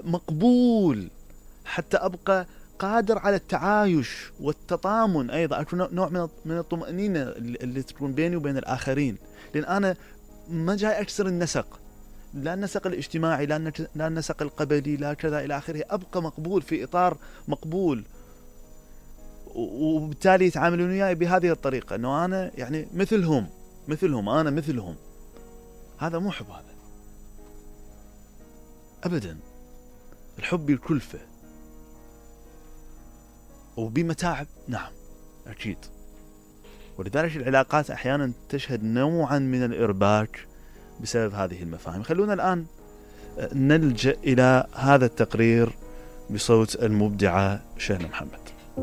مقبول، حتى أبقى قادر على التعايش والتضامن، أيضا أكون نوع من الطمأنينة اللي تكون بيني وبين الآخرين، لأن أنا ما جاي أكسر النسق، لا النسق الاجتماعي، لا النسق القبلي، لا كذا إلى آخره، أبقى مقبول في إطار مقبول، وبالتالي يتعاملون وياي بهذه الطريقة، أنه أنا يعني مثلهم أنا مثلهم. هذا مو حب، هذا أبدا. الحب بالكلفة وبمتاعب، نعم أكيد. ولذلك العلاقات أحيانا تشهد نوعا من الإرباك بسبب هذه المفاهيم. خلونا الآن نلجأ إلى هذا التقرير بصوت المبدعة شهنة محمد.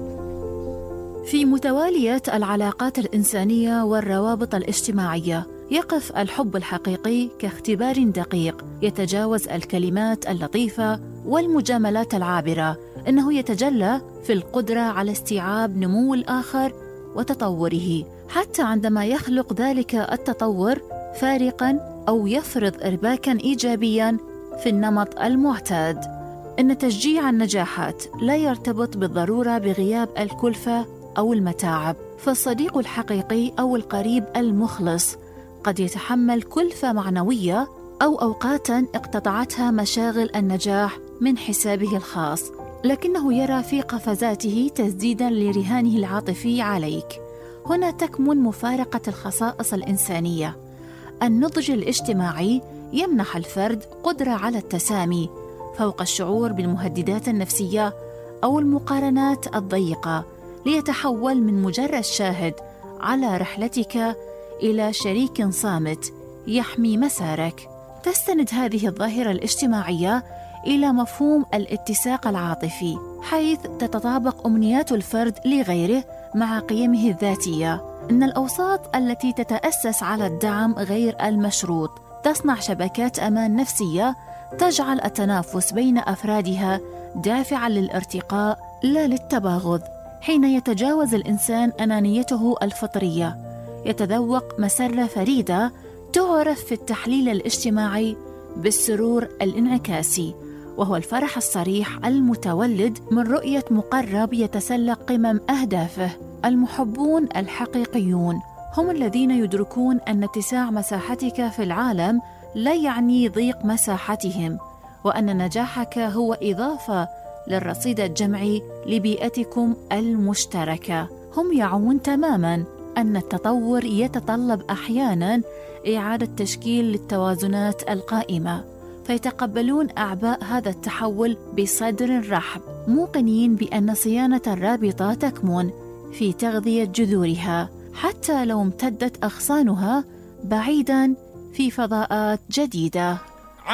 في متوالية العلاقات الإنسانية والروابط الاجتماعية، يقف الحب الحقيقي كاختبار دقيق يتجاوز الكلمات اللطيفة والمجاملات العابرة. إنه يتجلى في القدرة على استيعاب نمو الآخر وتطوره، حتى عندما يخلق ذلك التطور فارقاً أو يفرض إرباكاً إيجابياً في النمط المعتاد. إن تشجيع النجاحات لا يرتبط بالضرورة بغياب الكلفة أو المتاعب، فالصديق الحقيقي أو القريب المخلص قد يتحمل كلفة معنوية أو أوقاتاً اقتطعتها مشاغل النجاح من حسابه الخاص، لكنه يرى في قفزاته تسديداً لرهانه العاطفي عليك. هنا تكمن مفارقة الخصائص الإنسانية. النضج الاجتماعي يمنح الفرد قدرة على التسامي فوق الشعور بالمهددات النفسية أو المقارنات الضيقة، ليتحول من مجرد شاهد على رحلتك إلى شريك صامت يحمي مسارك. تستند هذه الظاهرة الاجتماعية إلى مفهوم الاتساق العاطفي، حيث تتطابق أمنيات الفرد لغيره مع قيمه الذاتية. إن الأوساط التي تتأسس على الدعم غير المشروط تصنع شبكات أمان نفسية تجعل التنافس بين أفرادها دافعاً للارتقاء لا للتباغض. حين يتجاوز الإنسان أنانيته الفطرية يتذوق مسرة فريدة تعرف في التحليل الاجتماعي بالسرور الانعكاسي، وهو الفرح الصريح المتولد من رؤية مقرب يتسلق قمم أهدافه. المحبون الحقيقيون هم الذين يدركون أن اتساع مساحتك في العالم لا يعني ضيق مساحتهم، وأن نجاحك هو إضافة للرصيد الجمعي لبيئتكم المشتركة. هم يعون تماماً أن التطور يتطلب أحياناً إعادة تشكيل للتوازنات القائمة، فيتقبلون أعباء هذا التحول بصدر رحب، موقنين بأن صيانة الرابطة تكمن في تغذية جذورها حتى لو امتدت أغصانها بعيداً في فضاءات جديدة.